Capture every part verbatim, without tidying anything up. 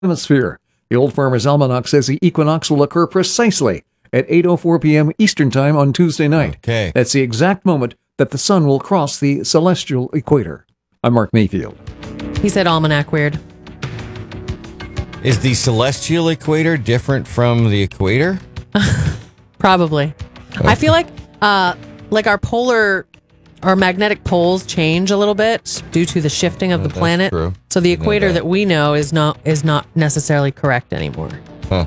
hemisphere. The Old Farmer's Almanac says the equinox will occur precisely at eight oh four p.m. Eastern Time on Tuesday night. Okay. That's the exact moment that the sun will cross the celestial equator. I'm Mark Mayfield. He said almanac weird. Is the celestial equator different from the equator? Probably. Okay. I feel like uh, like our polar, our magnetic poles change a little bit due to the shifting of Oh, the that's planet. true. So the I know equator that. that we know is not is not necessarily correct anymore. Huh.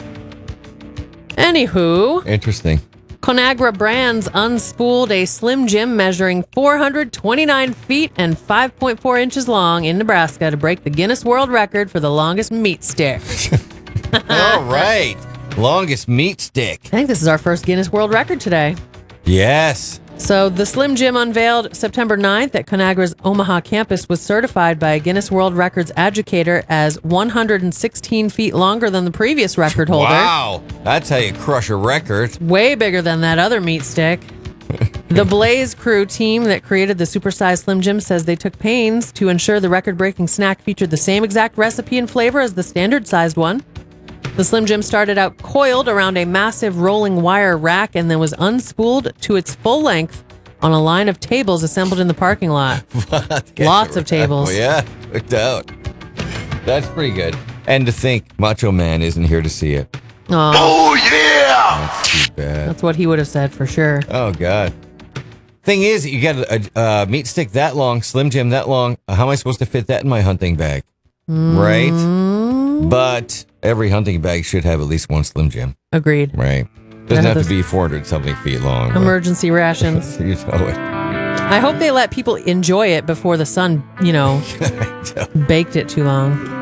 Anywho, Interesting. Conagra Brands unspooled a Slim Jim measuring four hundred twenty-nine feet and five point four inches long in Nebraska to break the Guinness World Record for the longest meat stick. All right. Longest meat stick. I think this is our first Guinness World Record today. Yes. So the Slim Jim unveiled September ninth at Conagra's Omaha campus was certified by a Guinness World Records educator as one hundred sixteen feet longer than the previous record holder. Wow. That's how you crush a record. Way bigger than that other meat stick. The Blaze Crew team that created the supersized Slim Jim says they took pains to ensure the record-breaking snack featured the same exact recipe and flavor as the standard-sized one. The Slim Jim started out coiled around a massive rolling wire rack and then was unspooled to its full length on a line of tables assembled in the parking lot. Lots of tables. Oh, yeah, no doubt. That's pretty good. And to think Macho Man isn't here to see it. Aw, Oh, yeah! That's too bad. that's what he would have said for sure. Oh, God. Thing is, you got a, a, a meat stick that long, Slim Jim that long. How am I supposed to fit that in my hunting bag? Mm. Right? But every hunting bag should have at least one Slim Jim. Agreed. Right? Gotta Doesn't have have to those- be four hundred something feet long. but- Emergency rations. You know it. I hope they let people enjoy it before the sun, you know, baked it too long.